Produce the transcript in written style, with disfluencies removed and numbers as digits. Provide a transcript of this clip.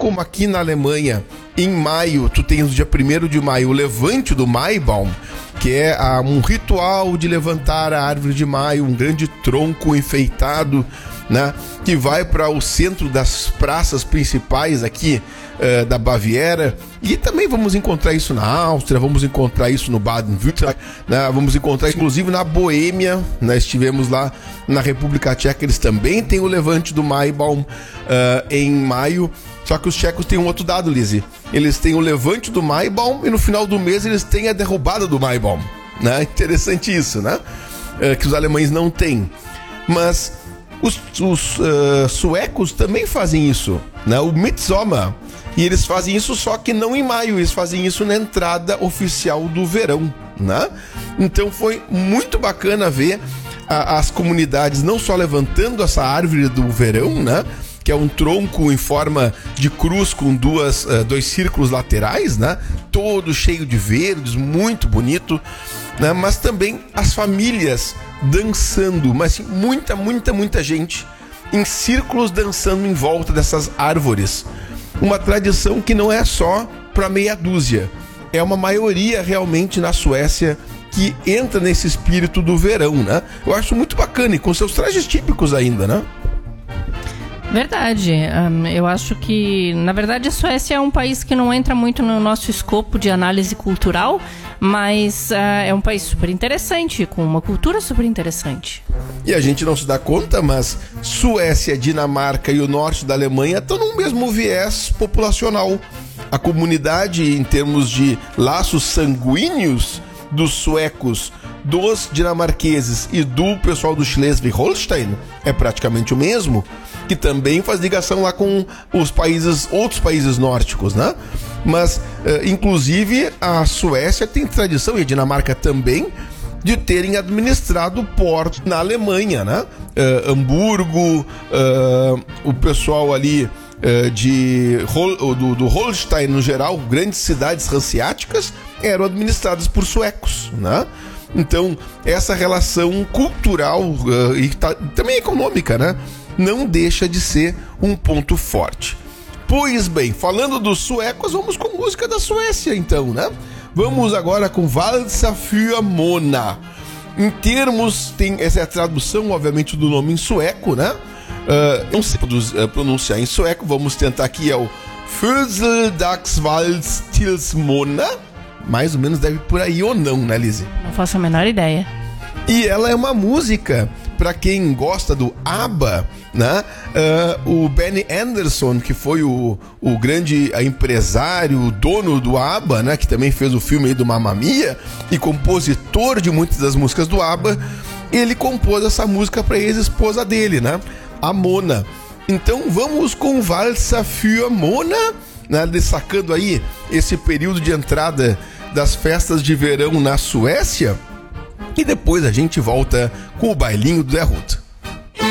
como aqui na Alemanha, em maio, tu tens no dia 1º de maio o levante do Maibaum, que é um ritual de levantar a árvore de maio, um grande tronco enfeitado, né, que vai para o centro das praças principais aqui da Baviera. E também vamos encontrar isso na Áustria, vamos encontrar isso no Baden-Württemberg, né, vamos encontrar inclusive na Boêmia, né, estivemos lá na República Tcheca, eles também têm o levante do Maibaum em maio. Só que os tchecos têm um outro dado, Lizzy. Eles têm o levante do Maibaum e no final do mês eles têm a derrubada do Maibaum, né? Interessante isso, né? Que os alemães não têm. Mas os suecos também fazem isso, né? O Mitsommer. E eles fazem isso só que não em maio, eles fazem isso na entrada oficial do verão, né? Então foi muito bacana ver as comunidades não só levantando essa árvore do verão, né? Que é um tronco em forma de cruz com dois círculos laterais, né? Todo cheio de verdes, muito bonito, né? Mas também as famílias dançando, mas muita gente em círculos dançando em volta dessas árvores. Uma tradição que não é só para meia dúzia, é uma maioria realmente na Suécia que entra nesse espírito do verão, né? Eu acho muito bacana e com seus trajes típicos ainda, né? Verdade. Eu acho que, na verdade, a Suécia é um país que não entra muito no nosso escopo de análise cultural, mas é um país super interessante, com uma cultura super interessante. E a gente não se dá conta, mas Suécia, Dinamarca e o norte da Alemanha estão no mesmo viés populacional. A comunidade, em termos de laços sanguíneos dos suecos, dos dinamarqueses e do pessoal do Schleswig-Holstein, é praticamente o mesmo, que também faz ligação lá com outros países nórdicos, né? Mas, inclusive, a Suécia tem tradição, e a Dinamarca também, de terem administrado portos na Alemanha, né? Hamburgo, o pessoal ali do Holstein no geral, grandes cidades hanseáticas, eram administradas por suecos, né? Então, essa relação cultural e também econômica, né? Não deixa de ser um ponto forte. Pois bem, falando dos suecos, vamos com música da Suécia, então, né? Vamos agora com Valsa für Mona. Em termos, essa é a tradução, obviamente, do nome em sueco, né? Não sei pronunciar em sueco, vamos tentar aqui, é o Födelsedagsvals till Mona. Mais ou menos deve por aí ou não, né, Lizzy? Não faço a menor ideia. E ela é uma música, para quem gosta do ABBA, né? O Benny Andersson, que foi o grande empresário, o dono do ABBA, né? Que também fez o filme aí do Mamma Mia e compositor de muitas das músicas do ABBA, ele compôs essa música para a ex-esposa dele, né? A Mona. Então vamos com Valsa für Mona, né? Destacando aí esse período de entrada das festas de verão na Suécia. E depois a gente volta com o bailinho do Derrota.